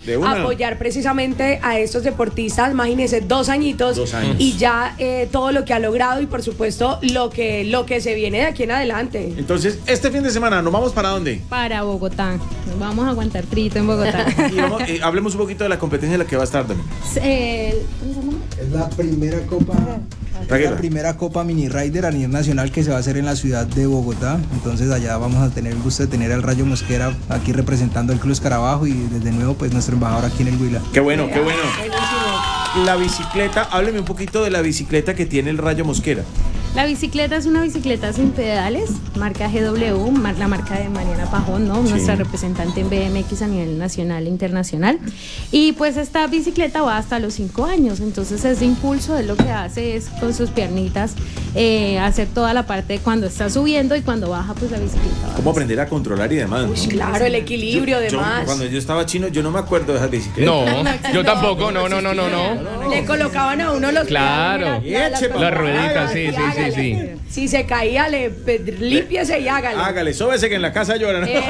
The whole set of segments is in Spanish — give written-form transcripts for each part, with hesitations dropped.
apoyar precisamente a estos deportistas. Imagínense, 2 añitos. 2 años. Y ya todo lo que ha logrado y por supuesto lo que se viene de aquí en adelante. Entonces, este fin de semana, ¿nos vamos para dónde? Para Bogotá. Nos vamos a aguantar frito en Bogotá. Y hablemos un poquito de la competencia en la que va a estar también. Es la primera copa. La primera Copa Mini Rider a nivel nacional que se va a hacer en la ciudad de Bogotá. Entonces allá vamos a tener el gusto de tener al Rayo Mosquera aquí representando el Club Escarabajo y desde nuevo pues nuestro embajador aquí en el Huila. Qué bueno, qué bueno. La bicicleta, hábleme un poquito de la bicicleta que tiene el Rayo Mosquera. La bicicleta es una bicicleta sin pedales, marca GW, la marca de Mariana Pajón, ¿no? Sí. Nuestra representante en BMX a nivel nacional e internacional. Y pues esta bicicleta va hasta los 5 años, entonces ese impulso es lo que hace es con sus piernitas hacer toda la parte cuando está subiendo y cuando baja pues la bicicleta. ¿Cómo aprender a controlar y demás? Uy, ¿no? Claro, el equilibrio, demás. Cuando yo estaba chino, yo no me acuerdo de esas bicicletas. No, yo tampoco, no. Le colocaban a uno los claro, las rueditas, sí. Si se caía, límpiese y hágale. Hágale, sóbese que en la casa lloran. Sí,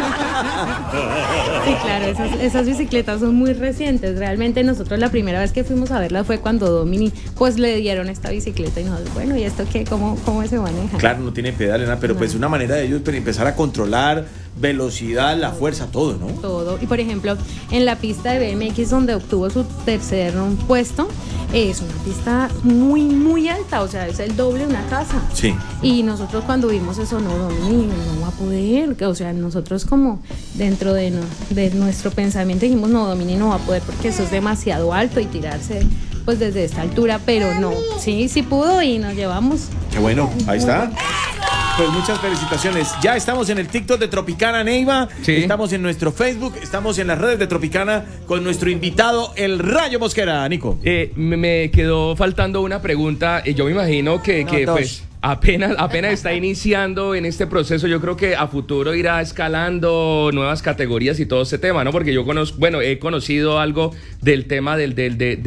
claro, esas bicicletas son muy recientes. Realmente nosotros la primera vez que fuimos a verla fue cuando Domini pues le dieron esta bicicleta y nosotros, bueno, ¿y esto qué? ¿Cómo se maneja? Claro, no tiene pedales, nada, pero pues una manera de ellos empezar a controlar velocidad, la fuerza, todo, ¿no? Todo. Y por ejemplo, en la pista de BMX donde obtuvo su tercer puesto, es una pista muy, muy alta, o sea, es el doble de una casa. Sí. Y nosotros cuando vimos eso, no, Domini no va a poder, o sea, nosotros como dentro de nuestro pensamiento dijimos, no, Domini no va a poder porque eso es demasiado alto y tirarse pues desde esta altura, pero no, sí pudo y nos llevamos. Qué bueno, ahí está. Pues muchas felicitaciones. Ya estamos en el TikTok de Tropicana Neiva. Sí. Estamos en nuestro Facebook. Estamos en las redes de Tropicana con nuestro invitado, el Rayo Mosquera. Nico. Me quedó faltando una pregunta. Yo me imagino que pues apenas está iniciando en este proceso. Yo creo que a futuro irá escalando nuevas categorías y todo ese tema, ¿no? Porque yo he conocido algo del tema del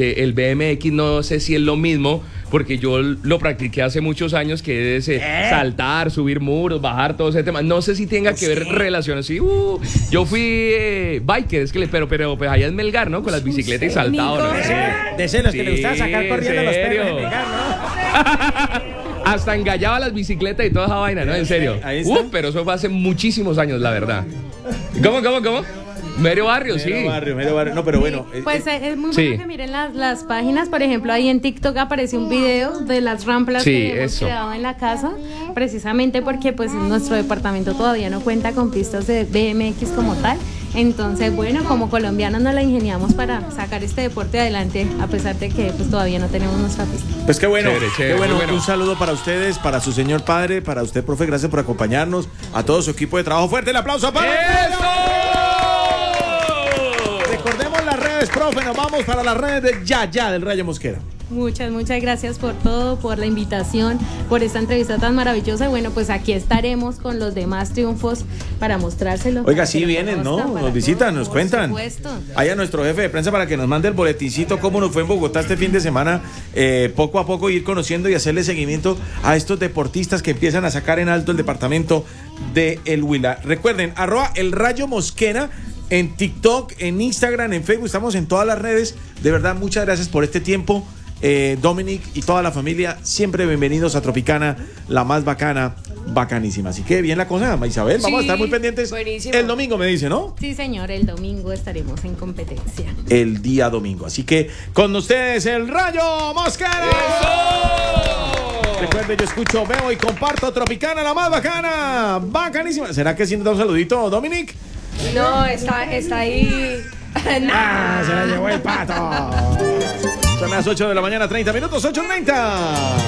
BMX. No sé si es lo mismo, porque yo lo practiqué hace muchos años, que es saltar, subir muros, bajar, todo ese tema. No sé si tenga que ver relaciones. Sí, yo fui biker, pero pues allá es Melgar, ¿no? Con las bicicletas y saltado, ¿no? De celos que le gustaba sacar corriendo a los perros de Melgar, ¿no? Hasta engallaba las bicicletas y toda esa vaina, ¿no? En serio. Pero eso fue hace muchísimos años, la verdad. ¿Cómo? Mero Barrio, sí. Mero Barrio. No, pero bueno. Pues es muy bueno que miren las páginas. Por ejemplo, ahí en TikTok aparece un video de las ramplas que hemos creado en la casa, precisamente porque pues nuestro departamento todavía no cuenta con pistas de BMX como tal. Entonces, bueno, como colombianos nos la ingeniamos para sacar este deporte adelante, a pesar de que pues todavía no tenemos nuestra pista. Pues qué bueno, chévere, qué bueno. Un saludo para ustedes, para su señor padre, para usted, profe, gracias por acompañarnos, a todo su equipo de trabajo. Fuerte el aplauso para ¡eso! Recordemos las redes, profe, nos vamos para las redes de Ya del Rayo Mosquera. Muchas gracias por todo, por la invitación, por esta entrevista tan maravillosa. Bueno, pues aquí estaremos con los demás triunfos para mostrárselo. Oiga, sí vienen, ¿no? Nos visitan, nos cuentan. Por supuesto. Hay a nuestro jefe de prensa para que nos mande el boletincito, cómo nos fue en Bogotá este fin de semana, poco a poco ir conociendo y hacerle seguimiento a estos deportistas que empiezan a sacar en alto el departamento de El Huila. Recuerden, @el Rayo Mosquera en TikTok, en Instagram, en Facebook, estamos en todas las redes. De verdad, muchas gracias por este tiempo. Dominic y toda la familia, siempre bienvenidos a Tropicana, la más bacana, bacanísima. Así que bien la cosa, Isabel, vamos a estar muy pendientes. Buenísimo. El domingo me dice, ¿no? Sí, señor, el domingo estaremos en competencia. El día domingo. Así que con ustedes, el Rayo Mosquera. Recuerden, yo escucho, veo y comparto Tropicana, la más bacana, bacanísima. ¿Será que sí nos da un saludito, Dominic? No, está ahí. Se la llevó el pato. Son las 8 de la mañana, 30 minutos, 8:30.